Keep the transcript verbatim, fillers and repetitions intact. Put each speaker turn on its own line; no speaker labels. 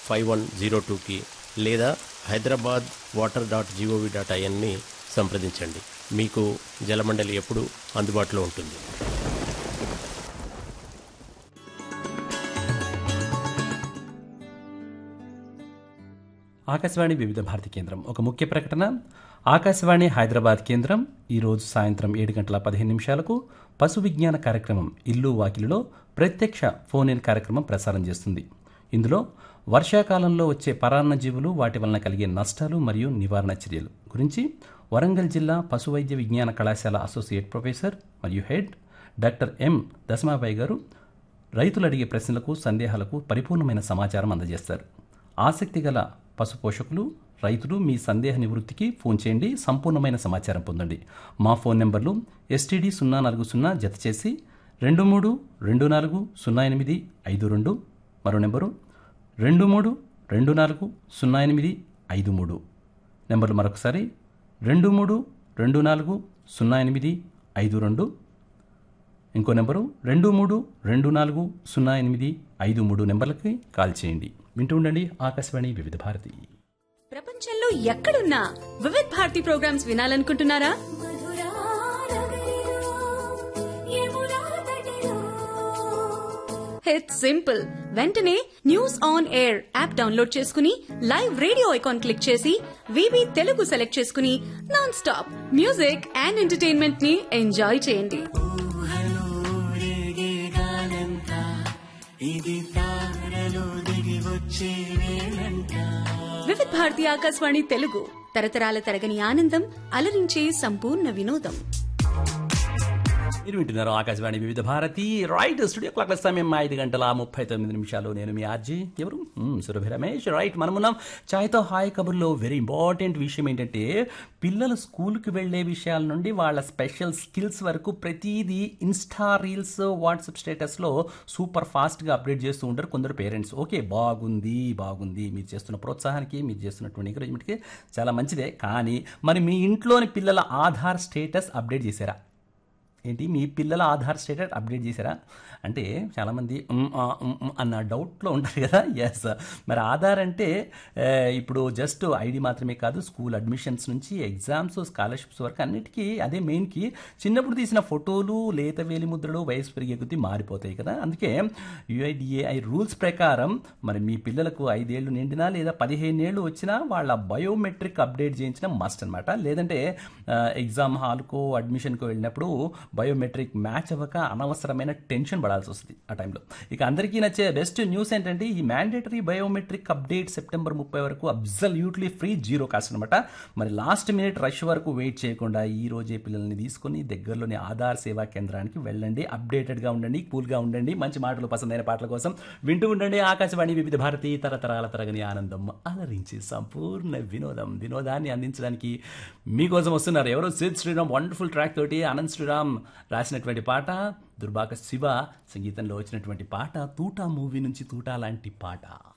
Five one zero టూకి లేదా Hyderabad water dot GOV dot ఐఎన్ని సంప్రదించండి. మీకు జలమండలి ఎప్పుడూ అందుబాటులో ఉంటుంది.
ఆకాశవాణి వివిధ భారతి కేంద్రం ఒక ముఖ్య ప్రకటన. ఆకాశవాణి హైదరాబాద్ కేంద్రం ఈరోజు సాయంత్రం ఏడు గంటల పదిహేను నిమిషాలకు పశు విజ్ఞాన కార్యక్రమం ఇల్లు వాకిలిలో ప్రత్యక్ష ఫోన్ ఇన్ కార్యక్రమం ప్రసారం చేస్తుంది. ఇందులో వర్షాకాలంలో వచ్చే పరాన్న జీవులు, వాటి వలన కలిగే నష్టాలు మరియు నివారణ చర్యలు గురించి వరంగల్ జిల్లా పశు వైద్య విజ్ఞాన కళాశాల అసోసియేట్ ప్రొఫెసర్ మరియు హెడ్ డాక్టర్ ఎం దశమాబాయి గారు రైతులు అడిగే ప్రశ్నలకు, సందేహాలకు పరిపూర్ణమైన సమాచారం అందజేస్తారు. ఆసక్తి గల పశు పోషకులు, రైతులు మీ సందేహ నివృత్తికి ఫోన్ చేయండి, సంపూర్ణమైన సమాచారం పొందండి. మా ఫోన్ నెంబర్లు ఎస్టీడీ సున్నా నాలుగు సున్నా జత చేసి రెండు మూడు రెండు నాలుగు సున్నా ఎనిమిది ఐదు రెండు, మరో నెంబరు రెండు మూడు రెండు నాలుగు సున్నా ఎనిమిది ఐదు మూడు. నెంబర్లు మరొకసారి రెండు మూడు రెండు నాలుగు సున్నా ఎనిమిది ఐదు రెండు, ఇంకో నెంబరు రెండు మూడు రెండు నాలుగు సున్నా ఎనిమిది ఐదు మూడు నెంబర్లకి కాల్ చేయండి. వింటూ ఉండండి ఆకాశవాణి వివిధ భారతి.
ప్రపంచంలో ఎక్కడున్నా వివిధ భారతి ప్రోగ్రామ్స్ వినాలనుకుంటున్నారా? It's simple. వెంటనే news on air app download చేసుకుని లైవ్ రేడియో ఐకాన్ క్లిక్ చేసి వివి తెలుగు సెలెక్ట్ చేసుకుని non stop music and entertainment ని ఎంజాయ్ చేయండి. వివిధ భారతి ఆకాశవాణి తెలుగు, తరతరాల తరగని ఆనందం, అలరించే సంపూర్ణ వినోదం.
మీరు వింటున్నారు ఆకాశవాణి వివిధ భారతి. రైట్, స్టూడియో క్లాక్ సమయం ఐదు గంటల ముప్పై తొమ్మిది నిమిషాలు. నేను మీ ఆర్జీ ఎవరు సురభి రమేష్. రైట్, మనమున్నాం ఛాయ్తో హాయ్ కబుర్లో. వెరీ ఇంపార్టెంట్ విషయం ఏంటంటే పిల్లలు స్కూల్కి వెళ్లే విషయాల నుండి వాళ్ళ స్పెషల్ స్కిల్స్ వరకు ప్రతిదీ ఇన్స్టా రీల్స్, వాట్సాప్ స్టేటస్లో సూపర్ ఫాస్ట్గా అప్డేట్ చేస్తూ ఉంటారు కొందరు పేరెంట్స్. ఓకే, బాగుంది బాగుంది మీరు చేస్తున్న ప్రోత్సాహానికి, మీరు చేస్తున్నటువంటి ఎంకరేజ్మెంట్కి చాలా మంచిదే. కానీ మరి మీ ఇంట్లోని పిల్లల ఆధార్ స్టేటస్ అప్డేట్ చేశారా? ఏంటి, మీ పిల్లల ఆధార్ స్టేటస్ అప్డేట్ చేశారా అంటే చాలామంది అన్న డౌట్లో ఉంటారు కదా. ఎస్, మరి ఆధార్ అంటే ఇప్పుడు జస్ట్ ఐడి మాత్రమే కాదు, స్కూల్ అడ్మిషన్స్ నుంచి ఎగ్జామ్స్, స్కాలర్షిప్స్ వరకు అన్నిటికీ అదే మెయిన్కి. చిన్నప్పుడు తీసిన ఫోటోలు, లేత వేలి ముద్రలు వయసు పెరిగే కొద్దీ మారిపోతాయి కదా. అందుకే యుఐడిఏఐ రూల్స్ ప్రకారం మరి మీ పిల్లలకు ఐదేళ్లు నిండినా లేదా పదిహేను ఏళ్ళు వచ్చినా వాళ్ళ బయోమెట్రిక్ అప్డేట్ చేయించడం మస్ట్ అనమాట. లేదంటే ఎగ్జామ్ హాల్కో అడ్మిషన్కో వెళ్ళినప్పుడు బయోమెట్రిక్ మ్యాచ్ అవ్వక అనవసరమైన టెన్షన్ పడాల్సి వస్తుంది ఆ టైంలో. ఇక అందరికీ నచ్చే బెస్ట్ న్యూస్ ఏంటంటే ఈ మ్యాండేటరీ బయోమెట్రిక్ అప్డేట్ సెప్టెంబర్ ముప్పై వరకు అబ్సల్యూట్లీ ఫ్రీ, జీరో కాస్ట్ అనమాట. మరి లాస్ట్ మినిట్ రష్ వరకు వెయిట్ చేయకుండా ఈ రోజే పిల్లల్ని తీసుకుని దగ్గరలోని ఆధార్ సేవా కేంద్రానికి వెళ్ళండి. అప్డేటెడ్గా ఉండండి, కూల్గా ఉండండి. మంచి మాటలు, పసందైన పాటల కోసం వింటూ ఉండండి ఆకాశవాణి వివిధ భారతి, తరతరాల తరగని ఆనందం, అలరించి సంపూర్ణ వినోదం. వినోదాన్ని అందించడానికి మీకోసం వస్తున్నారు ఎవరో సిద్ శ్రీరామ్ వండర్ఫుల్ ట్రాక్ తోటి. ఆనంద్ శ్రీరామ్ రాసినటువంటి పాట, దుర్భాగ శివ సంగీతంలో వచ్చినటువంటి పాట, తూటా మూవీ నుంచి తూటా లాంటి పాట.